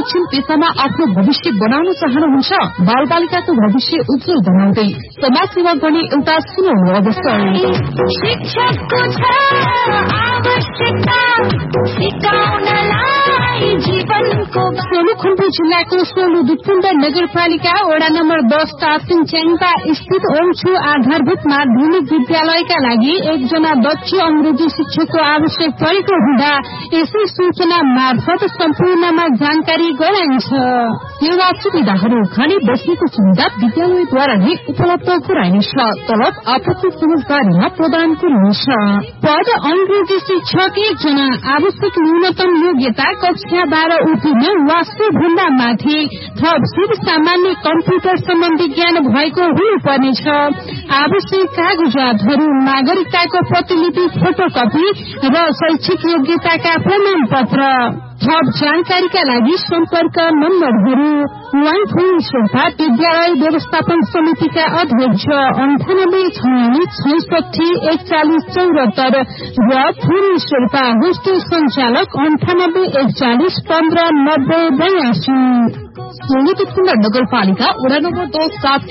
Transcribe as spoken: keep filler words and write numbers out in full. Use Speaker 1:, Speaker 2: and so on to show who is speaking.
Speaker 1: शिक्षण पेशामा आफ्नो भविष्य बनाउन चाहनुहुन्छ? बालबालिकाको भविष्य उज्जवल बनाउँदै समाज सेवा गर्ने एउटा सुनौलो अवसर।
Speaker 2: शिक्षकको छ आवश्यकता सिकाउनलाई जीवनको।
Speaker 1: सोलुखुम्बु जिल्लाको सोलु दुधकुण्ड नगरपालिका वडा नम्बर दस टासिङ च्याङपा स्थित ओङछु आधारभूत माध्यमिक विद्यालयका लागि एकजना दक्ष अंग्रेजी शिक्षकको आवश्यक परेको हुँदा यसै सूचना मार्फत सम्पूर्णमा जानकारी गराइन्छ। सेवा सुविधाहरू खाने बस्नेको सुविधा विद्यालयद्वारा नै उपलब्ध गराइनेछ। तलब आपत्ति समझदारीमा प्रदान गरिनेछ। पद अंग्रेजी शिक्षक एकजना। आवश्यक न्यूनतम योग्यता कक्षा बाह्र उत्तीर्ण वा सोभन्दा माथि। थप सिप सामान्य कम्प्युटर सम्बन्धी ज्ञान भएको हुनुपर्नेछ। आवश्यक कागजातहरू नागरिकताको प्रतिलिपि फोटोकपी र शैक्षिक योग्यताका प्रमाण पत्र। थप जानकारीका लागि सम्पर्क नम्बरहरू वाइफुङ शेर्पा विद्यालय व्यवस्थापन समितिका अध्यक्ष अन्ठानब्बे छयालिस छैसठी एकचालिस चौरात्तर र फुङ शेर्पा होस्टेल संचालक अन्ठानब्बे एकचालिस पन्ध्र नब्बे बयासी। सोलु दुधकुण्ड नगरपालिका वडा नम्बर दस सात